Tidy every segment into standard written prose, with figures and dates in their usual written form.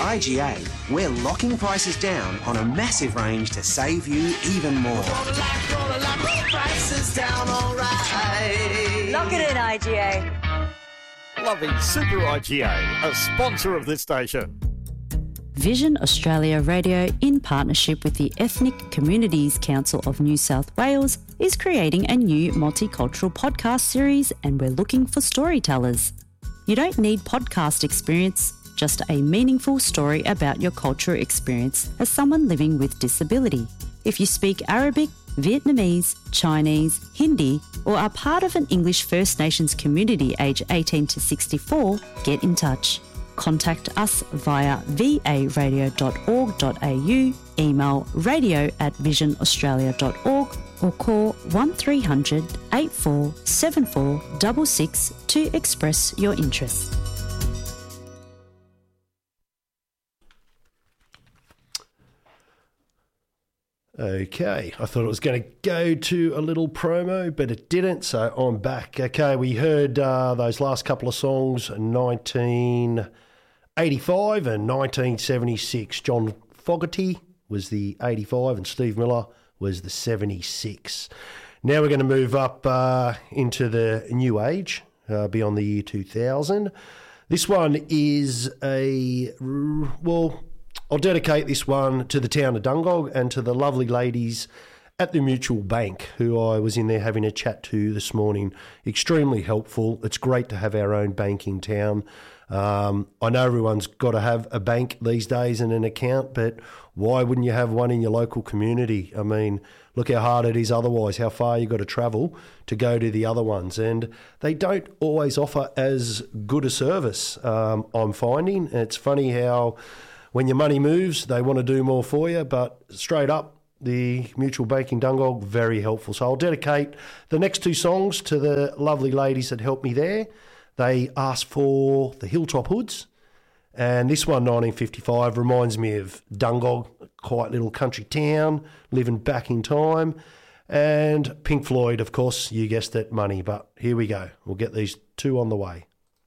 IGA, we're locking prices down on a massive range to save you even more. Prices down, all right. Lock it in, IGA. Loving Super IGA, a sponsor of this station. Vision Australia Radio, in partnership with the Ethnic Communities Council of New South Wales, is creating a new multicultural podcast series, and we're looking for storytellers. You don't need podcast experience, just a meaningful story about your cultural experience as someone living with disability. If you speak Arabic, Vietnamese, Chinese, Hindi, or are part of an English First Nations community aged 18 to 64, get in touch. Contact us via varadio.org.au, email radio@visionaustralia.org, or call 1300 8474 66 to express your interest. Okay, I thought it was going to go to a little promo, but it didn't, so I'm back. Okay, we heard those last couple of songs, 1985 and 1976. John Fogerty was the 85 and Steve Miller was the 76. Now we're going to move up into the new age, beyond the year 2000. This one is I'll dedicate this one to the town of Dungog and to the lovely ladies at the Mutual Bank, who I was in there having a chat to this morning. Extremely helpful. It's great to have our own bank in town. I know everyone's got to have a bank these days and an account, but why wouldn't you have one in your local community? I mean, look how hard it is otherwise, how far you've got to travel to go to the other ones. And they don't always offer as good a service, I'm finding. It's funny how when your money moves, they want to do more for you, but straight up, the Mutual Bank in Dungog, very helpful. So I'll dedicate the next two songs to the lovely ladies that helped me there. They asked for the Hilltop Hoods, and this one, 1955, reminds me of Dungog, a quiet little country town, living back in time. And Pink Floyd, of course, you guessed it, Money. But here we go. We'll get these two on the way.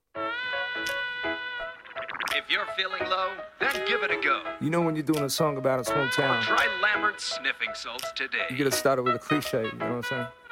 If you're feeling low, then give it a go. You know when you're doing a song about a small town, Try Lambert's Sniffing Salts today. you get to start it with a cliche, you know what I'm saying?